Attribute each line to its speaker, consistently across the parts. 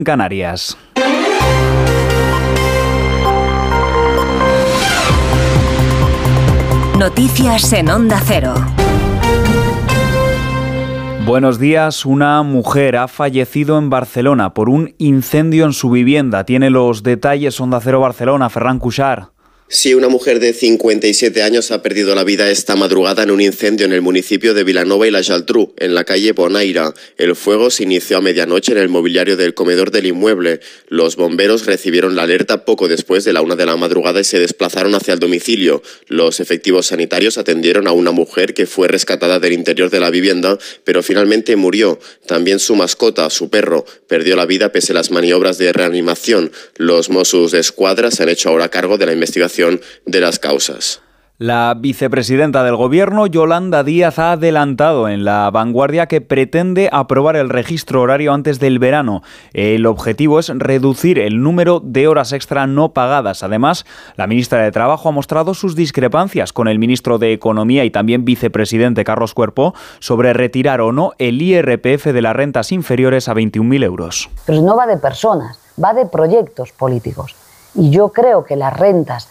Speaker 1: Canarias.
Speaker 2: Noticias en Onda Cero.
Speaker 1: Buenos días. Una mujer ha fallecido en Barcelona por un incendio en su vivienda. Tiene los detalles Onda Cero Barcelona, Ferran Cuixart.
Speaker 3: Sí, una mujer de 57 años ha perdido la vida esta madrugada en un incendio en el municipio de Vilanova y la Geltrú, en la calle Bonaire. El fuego se inició a medianoche en el mobiliario del comedor del inmueble. Los bomberos recibieron la alerta poco después de la 1 de la madrugada y se desplazaron hacia el domicilio. Los efectivos sanitarios atendieron a una mujer que fue rescatada del interior de la vivienda, pero finalmente murió. También su mascota, su perro, perdió la vida pese a las maniobras de reanimación. Los Mossos d'Esquadra se han hecho ahora cargo de la investigación de las causas.
Speaker 1: La vicepresidenta del Gobierno, Yolanda Díaz, ha adelantado en La Vanguardia que pretende aprobar el registro horario antes del verano. El objetivo es reducir el número de horas extra no pagadas. Además, la ministra de Trabajo ha mostrado sus discrepancias con el ministro de Economía y también vicepresidente Carlos Cuerpo sobre retirar o no el IRPF de las rentas inferiores a 21.000 euros.
Speaker 4: Pero no va de personas, va de proyectos políticos. Y yo creo que las rentas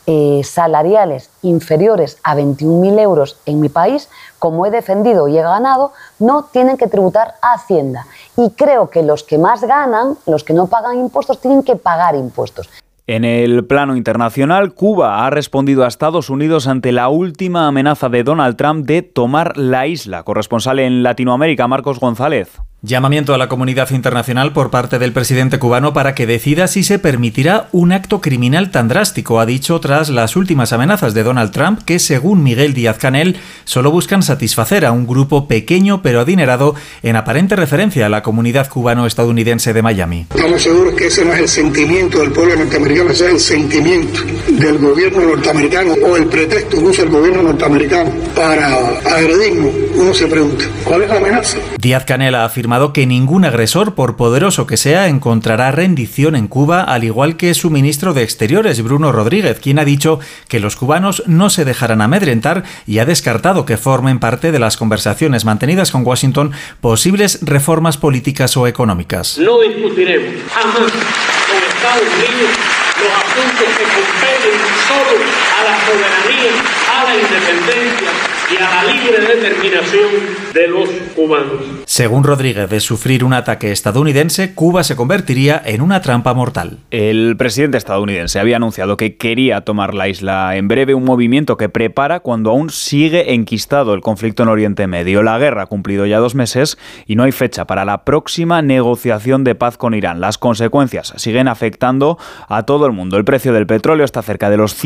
Speaker 4: salariales inferiores a 21.000 euros en mi país, como he defendido y he ganado, no tienen que tributar a Hacienda. Y creo que los que más ganan, los que no pagan impuestos, tienen que pagar impuestos.
Speaker 1: En el plano internacional, Cuba ha respondido a Estados Unidos ante la última amenaza de Donald Trump de tomar la isla. Corresponsal en Latinoamérica, Marcos González.
Speaker 5: Llamamiento a la comunidad internacional por parte del presidente cubano para que decida si se permitirá un acto criminal tan drástico, ha dicho tras las últimas amenazas de Donald Trump que, según Miguel Díaz-Canel, solo buscan satisfacer a un grupo pequeño pero adinerado en aparente referencia a la comunidad cubano-estadounidense de Miami.
Speaker 6: Estamos seguros que ese no es el sentimiento del pueblo norteamericano, ese es el sentimiento del gobierno norteamericano o el pretexto que usa el gobierno norteamericano para agredirnos. Uno se pregunta, ¿cuál es la amenaza?
Speaker 5: Díaz-Canel ha afirmado que ningún agresor, por poderoso que sea, encontrará rendición en Cuba, al igual que su ministro de Exteriores, Bruno Rodríguez, quien ha dicho que los cubanos no se dejarán amedrentar y ha descartado que formen parte de las conversaciones mantenidas con Washington posibles reformas políticas o económicas.
Speaker 7: No discutiremos jamás con Estados Unidos los asuntos que competen solo a la soberanía, a la independencia y a la libre determinación de los cubanos.
Speaker 5: Según Rodríguez, de sufrir un ataque estadounidense, Cuba se convertiría en una trampa mortal.
Speaker 1: El presidente estadounidense había anunciado que quería tomar la isla en breve, un movimiento que prepara cuando aún sigue enquistado el conflicto en Oriente Medio. La guerra ha cumplido ya 2 meses y no hay fecha para la próxima negociación de paz con Irán. Las consecuencias siguen afectando a todo el mundo. El precio del petróleo está cerca de los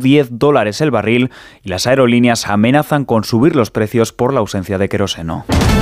Speaker 1: $110 el barril y las aerolíneas amenazan con subir los precios por la ausencia de queroseno.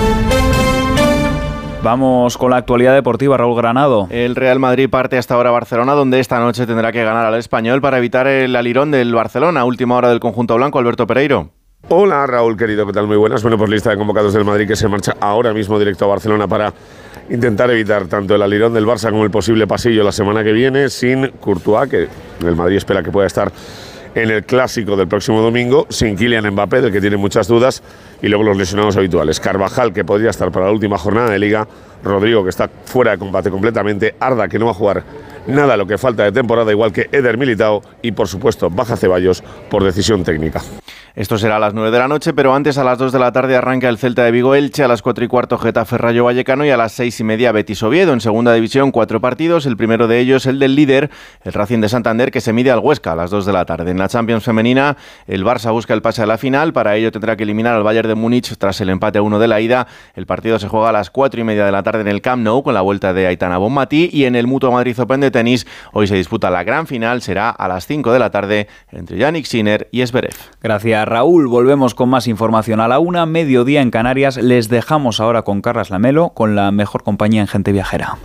Speaker 1: Vamos con la actualidad deportiva, Raúl Granado.
Speaker 8: El Real Madrid parte hasta ahora a Barcelona, donde esta noche tendrá que ganar al Español para evitar el alirón del Barcelona. Última hora del conjunto blanco, Alberto Pereiro.
Speaker 9: Hola Raúl, querido, ¿qué tal? Muy buenas. Bueno, pues lista de convocados del Madrid que se marcha ahora mismo directo a Barcelona para intentar evitar tanto el alirón del Barça como el posible pasillo la semana que viene, sin Courtois, que el Madrid espera que pueda estar en el clásico del próximo domingo, sin Kylian Mbappé, del que tiene muchas dudas, y luego los lesionados habituales. Carvajal, que podría estar para la última jornada de Liga, Rodrigo, que está fuera de combate completamente, Arda, que no va a jugar nada lo que falta de temporada, igual que Eder Militao, y por supuesto baja Ceballos por decisión técnica.
Speaker 8: Esto será a las 9 de la noche, pero antes a las 2 de la tarde arranca el Celta de Vigo Elche, a las 4 y cuarto Getafe Rayo Vallecano y a las 6 y media Betis Oviedo. En segunda división 4 partidos, el primero de ellos el del líder, el Racing de Santander, que se mide al Huesca a las 2 de la tarde. En la Champions femenina el Barça busca el pase a la final, para ello tendrá que eliminar al Bayern de Múnich tras el empate a 1 de la ida. El partido se juega a las 4 y media de la tarde en el Camp Nou con la vuelta de Aitana Bonmatí, y en el Mutua Madrid Open de tenis hoy se disputa la gran final, será a las 5 de la tarde entre Jannik Sinner y Zverev.
Speaker 1: Gracias Raúl, volvemos con más información a la 1, mediodía en Canarias. Les dejamos ahora con Carlas Lamelo, con la mejor compañía en Gente Viajera.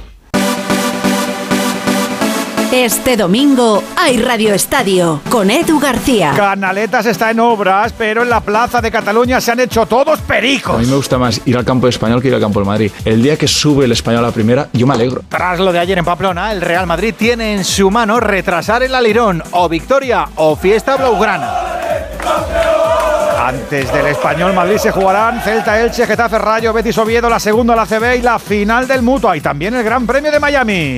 Speaker 2: Este domingo hay Radio Estadio con Edu García.
Speaker 10: Canaletas está en obras, pero en la Plaza de Cataluña se han hecho todos pericos.
Speaker 11: A mí me gusta más ir al campo de Español que ir al campo del Madrid. El día que sube el Español a la primera, yo me alegro.
Speaker 10: Tras lo de ayer en Pamplona, el Real Madrid tiene en su mano retrasar el alirón, o victoria o fiesta blaugrana. Antes del Español Madrid se jugarán Celta, Elche, Getafe, Rayo, Betis, Oviedo, la segunda la CB y la final del Mutua. Y también el Gran Premio de Miami.